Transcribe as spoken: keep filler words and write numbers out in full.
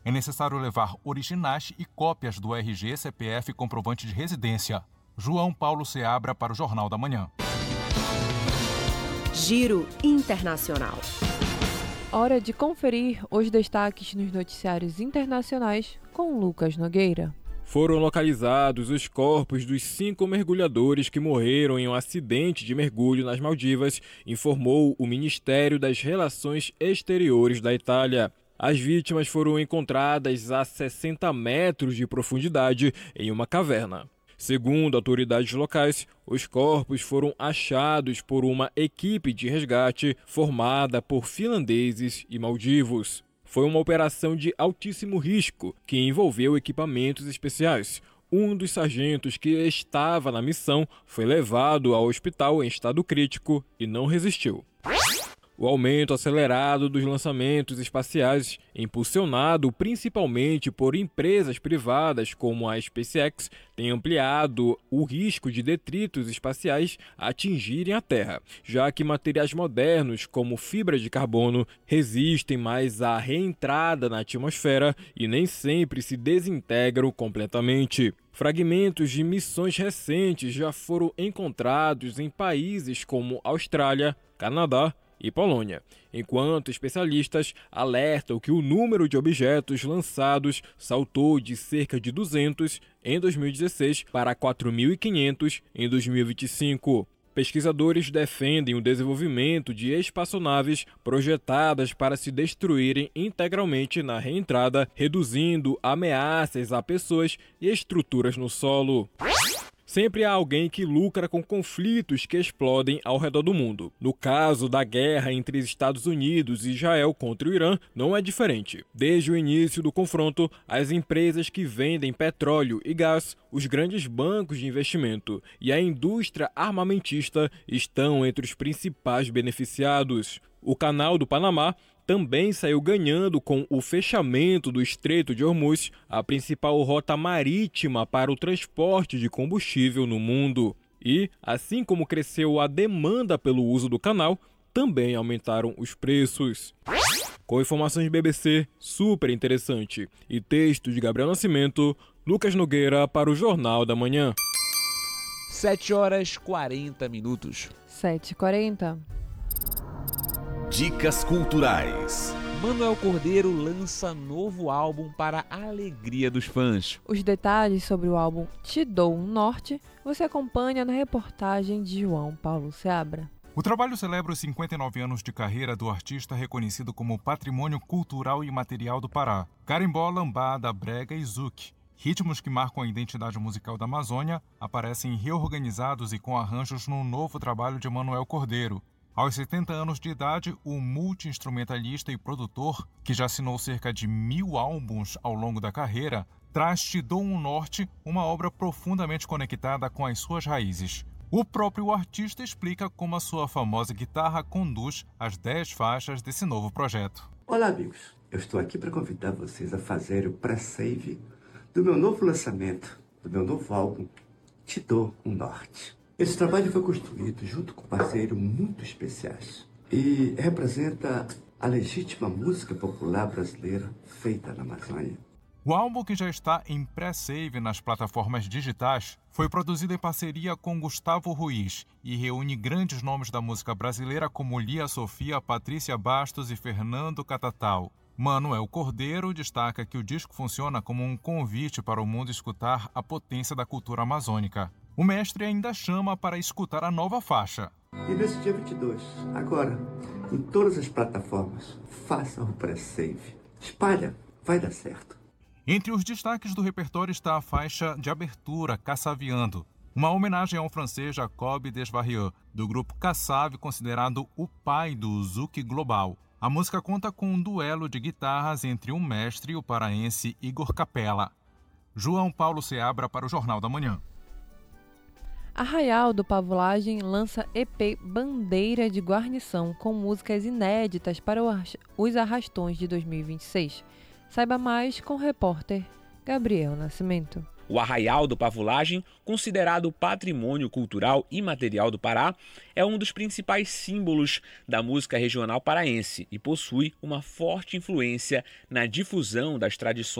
É necessário levar originais e cópias do R G, C P F e comprovante de residência. João Paulo Seabra para o Jornal da Manhã. Giro Internacional. Hora de conferir os destaques nos noticiários internacionais com Lucas Nogueira. Foram localizados os corpos dos cinco mergulhadores que morreram em um acidente de mergulho nas Maldivas, informou o Ministério das Relações Exteriores da Itália. As vítimas foram encontradas a sessenta metros de profundidade em uma caverna. Segundo autoridades locais, os corpos foram achados por uma equipe de resgate formada por finlandeses e maldivos. Foi uma operação de altíssimo risco que envolveu equipamentos especiais. Um dos sargentos que estava na missão foi levado ao hospital em estado crítico e não resistiu. O aumento acelerado dos lançamentos espaciais, impulsionado principalmente por empresas privadas como a SpaceX, tem ampliado o risco de detritos espaciais atingirem a Terra, já que materiais modernos como fibra de carbono resistem mais à reentrada na atmosfera e nem sempre se desintegram completamente. Fragmentos de missões recentes já foram encontrados em países como Austrália, Canadá e Polônia, enquanto especialistas alertam que o número de objetos lançados saltou de cerca de duzentos em dois mil e dezesseis para quatro mil e quinhentos em dois mil e vinte e cinco. Pesquisadores defendem o desenvolvimento de espaçonaves projetadas para se destruírem integralmente na reentrada, reduzindo ameaças a pessoas e estruturas no solo. Sempre há alguém que lucra com conflitos que explodem ao redor do mundo. No caso da guerra entre Estados Unidos e Israel contra o Irã, não é diferente. Desde o início do confronto, as empresas que vendem petróleo e gás, os grandes bancos de investimento e a indústria armamentista estão entre os principais beneficiados. O Canal do Panamá também saiu ganhando com o fechamento do Estreito de Hormuz, a principal rota marítima para o transporte de combustível no mundo. E, assim como cresceu a demanda pelo uso do canal, também aumentaram os preços. Com informações B B C, super interessante, e texto de Gabriel Nascimento, Lucas Nogueira para o Jornal da Manhã. sete horas e quarenta minutos. sete e quarenta. Dicas culturais. Manuel Cordeiro lança novo álbum para a alegria dos fãs. Os detalhes sobre o álbum Te Dou um Norte você acompanha na reportagem de João Paulo Seabra. O trabalho celebra os cinquenta e nove anos de carreira do artista reconhecido como Patrimônio Cultural e Imaterial do Pará. Carimbó, lambada, brega e zouk. Ritmos que marcam a identidade musical da Amazônia aparecem reorganizados e com arranjos no novo trabalho de Manuel Cordeiro. Aos setenta anos de idade, o multi-instrumentalista e produtor, que já assinou cerca de mil álbuns ao longo da carreira, traz Te Dou um Norte, uma obra profundamente conectada com as suas raízes. O próprio artista explica como a sua famosa guitarra conduz as dez faixas desse novo projeto. Olá, amigos. Eu estou aqui para convidar vocês a fazerem o pré-save do meu novo lançamento, do meu novo álbum, Te Dou um Norte. Esse trabalho foi construído junto com parceiros muito especiais e representa a legítima música popular brasileira feita na Amazônia. O álbum, que já está em pré-save nas plataformas digitais, foi produzido em parceria com Gustavo Ruiz e reúne grandes nomes da música brasileira como Lia Sofia, Patrícia Bastos e Fernando Catatal. Manuel Cordeiro destaca que o disco funciona como um convite para o mundo escutar a potência da cultura amazônica. O mestre ainda chama para escutar a nova faixa. E nesse dia vinte e dois, agora, em todas as plataformas, faça o pré-save. Espalha, vai dar certo. Entre os destaques do repertório está a faixa de abertura Cassaviando, uma homenagem ao francês Jacob Desvarieux, do grupo Cassave, considerado o pai do zouk global. A música conta com um duelo de guitarras entre o mestre e o paraense Igor Capella. João Paulo Seabra para o Jornal da Manhã. Arraial do Pavulagem lança E P Bandeira de Guarnição com músicas inéditas para os Arrastões de dois mil e vinte e seis. Saiba mais com o repórter Gabriel Nascimento. O Arraial do Pavulagem, considerado patrimônio cultural imaterial do Pará, é um dos principais símbolos da música regional paraense e possui uma forte influência na difusão das tradições